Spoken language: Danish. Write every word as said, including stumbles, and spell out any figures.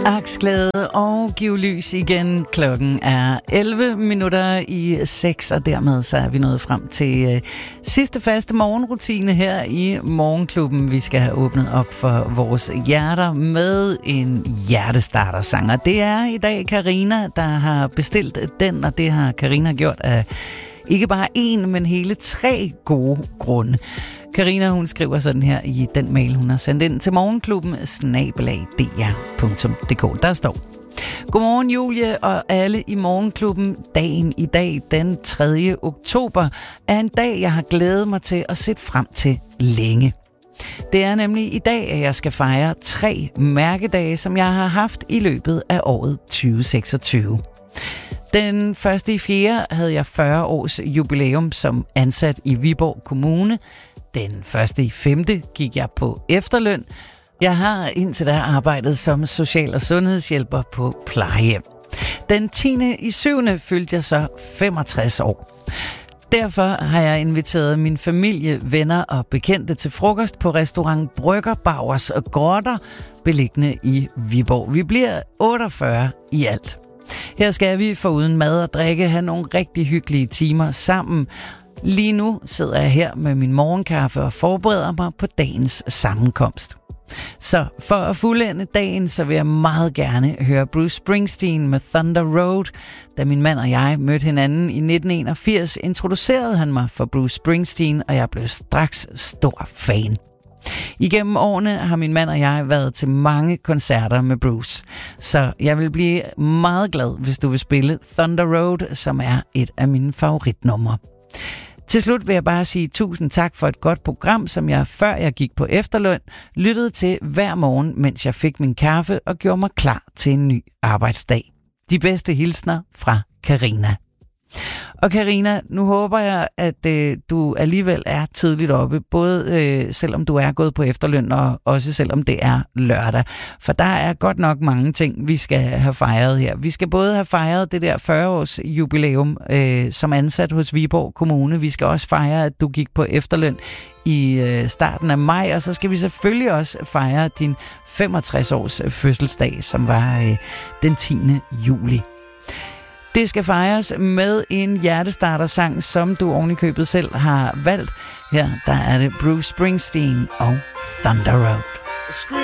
Aksglæde og giv lys igen. Klokken er elleve minutter i seks, og dermed så er vi nået frem til øh, sidste faste morgenrutine her i Morgenklubben. Vi skal have åbnet op for vores hjerter med en hjertestartersang, og det er i dag Karina, der har bestilt den, og det har Karina gjort af ikke bare én, men hele tre gode grunde. Karina, hun skriver sådan her i den mail, hun har sendt ind til morgenklubben snabel-a d r punktum d k. Der står: Godmorgen Julie og alle i Morgenklubben. Dagen i dag, den tredje oktober, er en dag, jeg har glædet mig til at se frem til længe. Det er nemlig i dag, at jeg skal fejre tre mærkedage, som jeg har haft i løbet af året tyve seksogtyve. Den første i fjerde havde jeg fyrre års jubilæum som ansat i Viborg Kommune. Den første i femte gik jeg på efterløn. Jeg har indtil da arbejdet som social- og sundhedshjælper på plejehjem. Den tiende i syvende fyldte jeg så femogtres år. Derfor har jeg inviteret min familie, venner og bekendte til frokost på restaurant Brygger Bauers og Gårder, beliggende i Viborg. Vi bliver otteogfyrre i alt. Her skal vi foruden mad og drikke have nogle rigtig hyggelige timer sammen. Lige nu sidder jeg her med min morgenkaffe og forbereder mig på dagens sammenkomst. Så for at fuldende dagen, så vil jeg meget gerne høre Bruce Springsteen med Thunder Road. Da min mand og jeg mødte hinanden i nitten enogfirs, introducerede han mig for Bruce Springsteen, og jeg blev straks stor fan. Igennem årene har min mand og jeg været til mange koncerter med Bruce, så jeg vil blive meget glad, hvis du vil spille Thunder Road, som er et af mine favoritnumre. Til slut vil jeg bare sige tusind tak for et godt program, som jeg, før jeg gik på efterløn, lyttede til hver morgen, mens jeg fik min kaffe og gjorde mig klar til en ny arbejdsdag. De bedste hilsner fra Karina. Og Karina, nu håber jeg, at øh, du alligevel er tidligt oppe, både øh, selvom du er gået på efterløn, og også selvom det er lørdag. For der er godt nok mange ting, vi skal have fejret her. Vi skal både have fejret det der fyrre års jubilæum øh, som ansat hos Viborg Kommune. Vi skal også fejre, at du gik på efterløn i øh, starten af maj, og så skal vi selvfølgelig også fejre din femogtres års fødselsdag, som var øh, den tiende juli. Det skal fejres med en hjertestartersang, som du oven i købet selv har valgt. Her der er det Bruce Springsteen og Thunder Road.